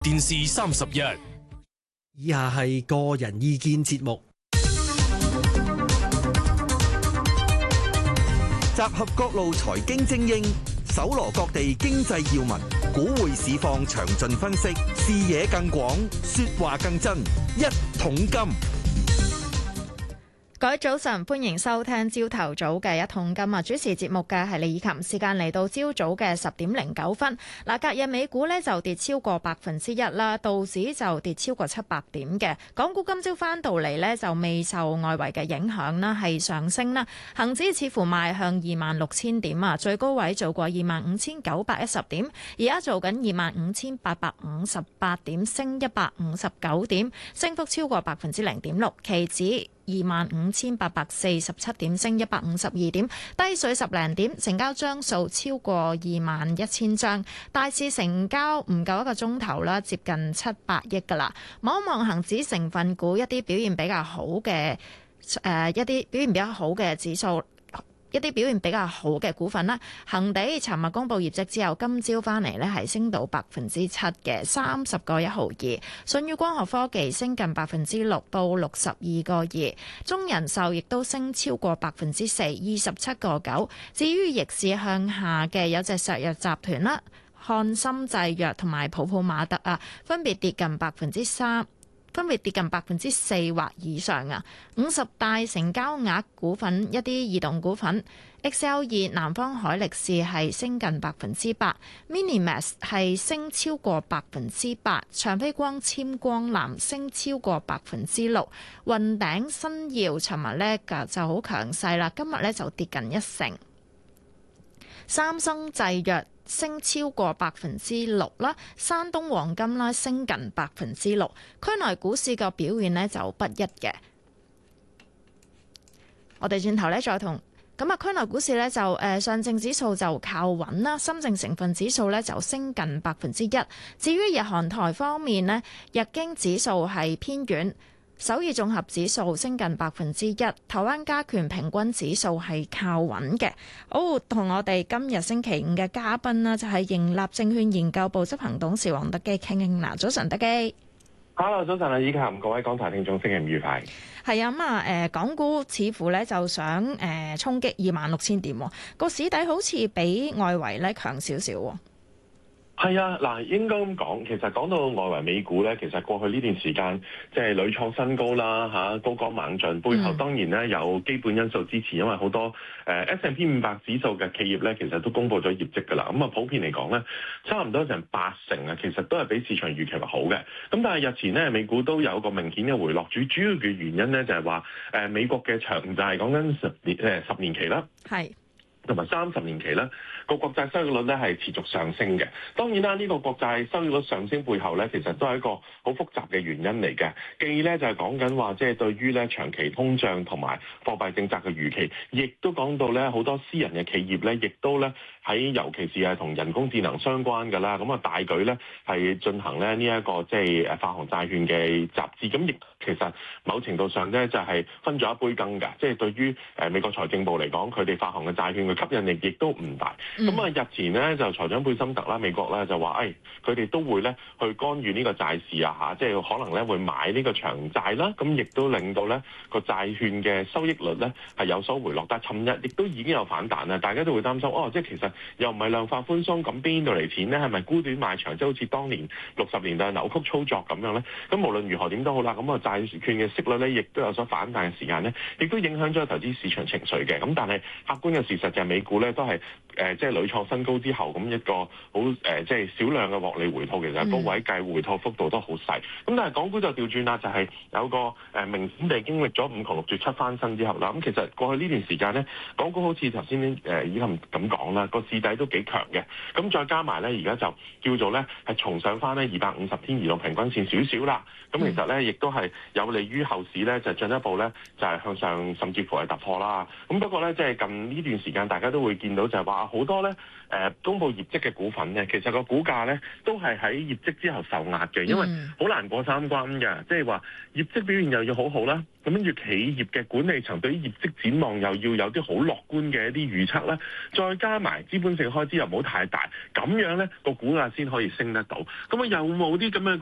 電視31， 以下係個人意見節目， 集合各路財經精英，搜羅各地經濟要聞，股匯市況詳盡分析，視野更廣，說話更真。一桶金。 各位早晨，歡迎收聽朝頭早嘅一桶金啊！主持節目嘅係李以琴，時間嚟到朝早嘅10:09。嗱，隔日美股呢就跌超過1%啦，道指就跌超過700點嘅。港股今朝翻到嚟呢，就未受外圍嘅影響啦，係上升啦。恒指似乎邁向26,000點啊，最高位做過25,910點，而家做緊25,858點，升159點，升幅超過0.6%。期指25,847點，升152點，低水10零點，成交張數超過21,000張，大市成交唔夠一個鐘頭啦，接近700億㗎啦。望一望恒指成分股一啲表現比較好嘅指數。一啲表現比較好嘅股份啦，恒地尋日公布業績之後，今朝翻嚟呢係升到7%嘅，30個1毫2。舜宇光學科技升近6%，到62個2。中人壽亦都升超過4%， 27個9。至於逆市向下嘅有隻石藥集團啦、漢森製藥同埋普普馬特啊，分別跌近3%。分別跌近4%或以上啊！50大成交額股份一啲異動股份 ，XL2 南方海力士係升近8%，Minimax 係升超過8%，長飛光纖光纜升超過6%，雲頂新耀尋日呢就好強勢啦，今日呢就跌近1%，三生製藥升超過6%啦，山東黃金啦升近6%，區內股市個表現呢就不一嘅。我哋轉頭呢再同區內股市呢就上證指數就靠穩啦，深證成分指數呢就升近1%。至於日韓台方面呢，日經指數係偏軟。首爾綜合指數升近1%，台灣加權平均指數係靠穩嘅。好，同我哋今日星期5嘅嘉賓啦，就係盈立證券研究部執行董事黃德基傾傾嗱。早晨，德基。 Hello， 早晨啊，以及各位港台聽眾，星期5愉快。 係啊，咁啊，港股似乎咧就想衝擊26,000點，個市底好似比外圍咧強少少。 係啊，嗱，應該咁講，其實講到外圍美股咧，其實過去呢段時間即係屢創新高啦，高歌猛進，背後當然咧有基本因素支持，因為好多S&P 500指數嘅企業咧，其實都公布咗業績㗎啦。咁啊，普遍嚟講咧，差唔多成80%啊，其實都係比市場預期為好嘅。咁但係日前咧，美股都有個明顯嘅回落，主要嘅原因咧就係話美國嘅長債講緊10年期啦。係。同埋30年期咧，個國債收益率咧係持續上升嘅。當然啦，呢個國債收益率上升背後咧，其實都係一個好複雜嘅原因嚟嘅。既咧就係講緊話，即係對於咧長期通脹同埋貨幣政策嘅預期，亦都講到咧好多私人嘅企業咧，亦都咧喺尤其是係同人工智能相關㗎啦。咁啊大舉咧係進行咧呢一個即係發行債券嘅集資。咁亦其實某程度上咧就係分咗一杯羹㗎。即係對於美國財政部嚟講，佢哋發行嘅債券吸引力亦都唔大，咁啊日前咧就財長貝森特啦，美國咧就話，佢哋都會咧去干預呢個債市啊嚇，即係可能咧會買呢個長債啦，咁亦都令到咧個債券嘅收益率咧係有所回落，但係尋日亦都已經有反彈啦，大家都會擔心，即係其實又唔係量化寬鬆，咁邊度嚟錢咧？係咪沽短賣長，即係好似當年60年代扭曲操作咁樣咧？咁無論如何點都好啦，咁啊債券嘅息率咧亦都有所反彈嘅時間咧，亦都影響咗投資市場情緒嘅。咁但係客觀嘅事實就係美股咧都係即係屢創新高之後，咁一個好即係少量嘅獲利回吐，其實高位計回吐幅度都好細。咁但係港股就調轉啦，就係有個明顯地經歷咗5窮6絕7翻身之後啦。咁其實過去呢段時間咧，港股好似頭先以琴咁講啦，個市底都幾強嘅。咁再加埋咧，而家就叫做咧係重上翻咧250天移動平均線少少啦。咁其實咧亦都係有利於後市咧就進一步咧就係向上，甚至乎係突破啦。咁不過咧即係近呢段時間大家都會見到就係話好多咧公佈業績嘅股份咧，其實個股價咧都係喺業績之後受壓嘅，因為好難過三關嘅，即係話業績表現又要好好啦，咁跟住企業嘅管理層對於業績展望又要有啲好樂觀嘅一啲預測啦，再加埋資本性開支又唔好太大，咁樣咧個股價先可以升得到。咁啊有冇啲咁嘅